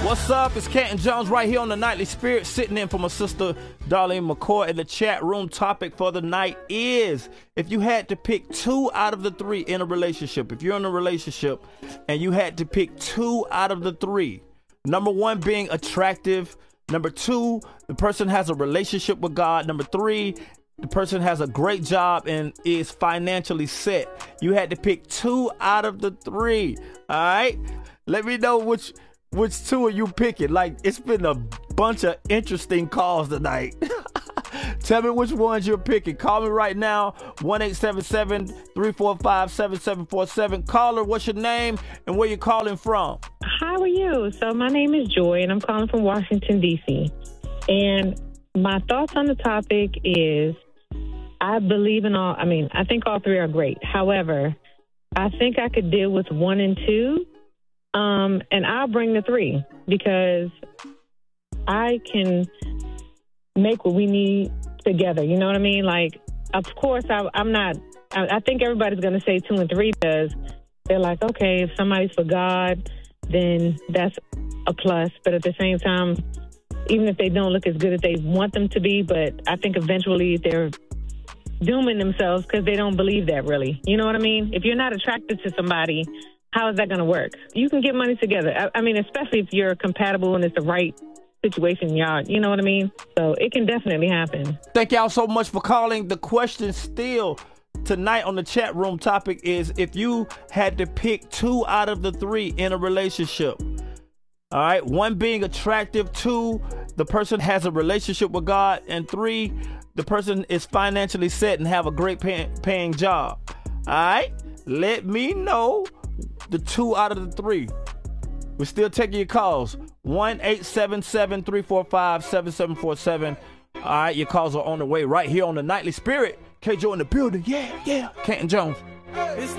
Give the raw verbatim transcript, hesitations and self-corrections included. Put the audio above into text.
What's up? It's Canton Jones right here on the Nightly Spirit, sitting in for my sister Darlene McCoy. In the chat room, topic for the night is, if you had to pick two out of the three in a relationship, if you're in a relationship and you had to pick two out of the three, number one being attractive, number two, the person has a relationship with God, number three, the person has a great job and is financially set. You had to pick two out of the three. All right? Let me know which which two are you picking. Like, it's been a bunch of interesting calls tonight. Tell me which ones you're picking. Call me right now, one eight seven seven, three four five, seven seven four seven. Caller, what's your name and where you calling from? How are you? So my name is Joy, and I'm calling from Washington, D C. And my thoughts on the topic is, I believe in all, I mean, I think all three are great. However, I think I could deal with one and two, um, and I'll bring the three because I can make what we need together. You know what I mean? Like, of course, I, I'm not, I, I think everybody's going to say two and three because they're like, okay, if somebody's for God, then that's a plus. But at the same time, even if they don't look as good as they want them to be, but I think eventually they're dooming themselves because they don't believe that really. You know what I mean? If you're not attracted to somebody, how is that going to work? You can get money together. I, I mean, especially if you're compatible and it's the right situation, y'all. You know what I mean? So it can definitely happen. Thank y'all so much for calling. The question still tonight on the chat room topic is, if you had to pick two out of the three in a relationship, all right, one being attractive, two, the person has a relationship with God, and three, the person is financially set and have a great pay- paying job. All right, let me know the two out of the three. We're still taking your calls. one eight seven seven, three four five, seven seven four seven. All right, your calls are on the way right here on the Nightly Spirit. K. Joe in the building. Yeah, yeah. Canton Jones.